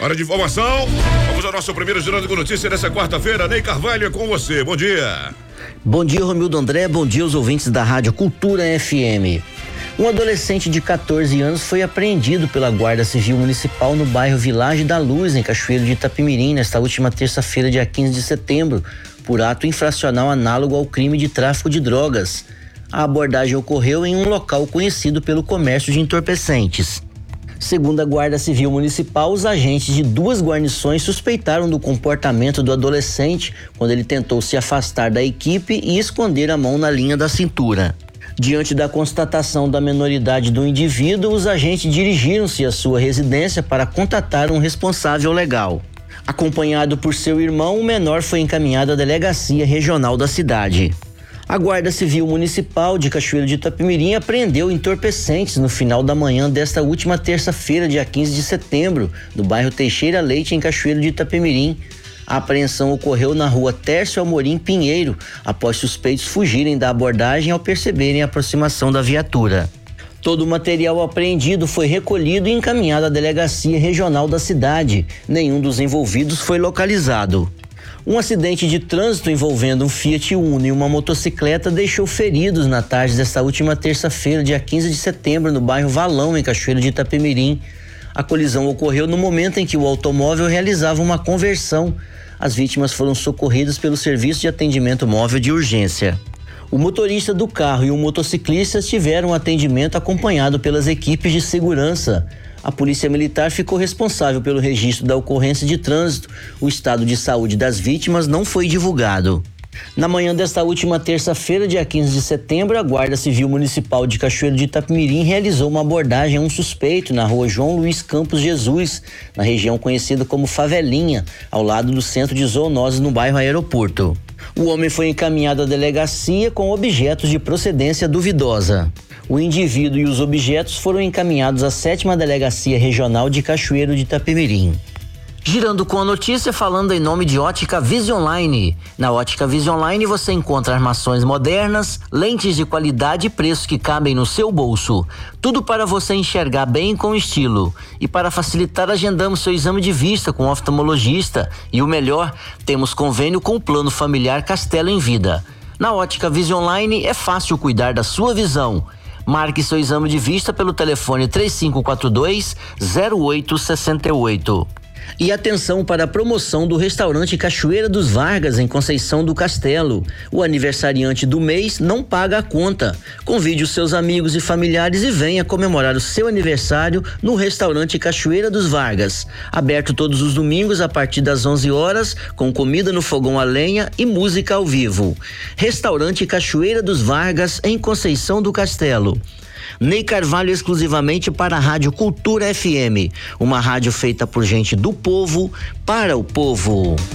Hora de informação. Vamos ao nosso primeiro Girando com Notícias dessa quarta-feira. Ney Carvalho é com você. Bom dia. Bom dia, Romildo André. Bom dia aos ouvintes da Rádio Cultura FM. Um adolescente de 14 anos foi apreendido pela Guarda Civil Municipal no bairro Vilagem da Luz, em Cachoeiro de Itapemirim, nesta última terça-feira, dia 15 de setembro, por ato infracional análogo ao crime de tráfico de drogas. A abordagem ocorreu em um local conhecido pelo comércio de entorpecentes. Segundo a Guarda Civil Municipal, os agentes de 2 guarnições suspeitaram do comportamento do adolescente quando ele tentou se afastar da equipe e esconder a mão na linha da cintura. Diante da constatação da menoridade do indivíduo, os agentes dirigiram-se à sua residência para contatar um responsável legal. Acompanhado por seu irmão, o menor foi encaminhado à delegacia regional da cidade. A Guarda Civil Municipal de Cachoeiro de Itapemirim apreendeu entorpecentes no final da manhã desta última terça-feira, dia 15 de setembro, no bairro Teixeira Leite, em Cachoeiro de Itapemirim. A apreensão ocorreu na rua Tércio Amorim Pinheiro, após suspeitos fugirem da abordagem ao perceberem a aproximação da viatura. Todo o material apreendido foi recolhido e encaminhado à delegacia regional da cidade. Nenhum dos envolvidos foi localizado. Um acidente de trânsito envolvendo um Fiat Uno e uma motocicleta deixou feridos na tarde desta última terça-feira, dia 15 de setembro, no bairro Valão, em Cachoeiro de Itapemirim. A colisão ocorreu no momento em que o automóvel realizava uma conversão. As vítimas foram socorridas pelo Serviço de Atendimento Móvel de Urgência. O motorista do carro e o motociclista tiveram atendimento acompanhado pelas equipes de segurança. A Polícia Militar ficou responsável pelo registro da ocorrência de trânsito. O estado de saúde das vítimas não foi divulgado. Na manhã desta última terça-feira, dia 15 de setembro, a Guarda Civil Municipal de Cachoeiro de Itapemirim realizou uma abordagem a um suspeito na rua João Luiz Campos Jesus, na região conhecida como Favelinha, ao lado do centro de zoonoses no bairro Aeroporto. O homem foi encaminhado à delegacia com objetos de procedência duvidosa. O indivíduo e os objetos foram encaminhados à 7ª Delegacia Regional de Cachoeiro de Itapemirim. Girando com a notícia, falando em nome de Ótica Visionline. Na Ótica Visionline você encontra armações modernas, lentes de qualidade e preço que cabem no seu bolso. Tudo para você enxergar bem com estilo. E para facilitar, agendamos seu exame de vista com o oftalmologista. E o melhor, temos convênio com o Plano Familiar Castelo em Vida. Na Ótica Visionline é fácil cuidar da sua visão. Marque seu exame de vista pelo telefone 3542-0868. E atenção para a promoção do restaurante Cachoeira dos Vargas, em Conceição do Castelo. O aniversariante do mês não paga a conta. Convide os seus amigos e familiares e venha comemorar o seu aniversário no restaurante Cachoeira dos Vargas. Aberto todos os domingos a partir das 11 horas, com comida no fogão a lenha e música ao vivo. Restaurante Cachoeira dos Vargas, em Conceição do Castelo. Ney Carvalho, exclusivamente para a Rádio Cultura FM, uma rádio feita por gente do povo, para o povo.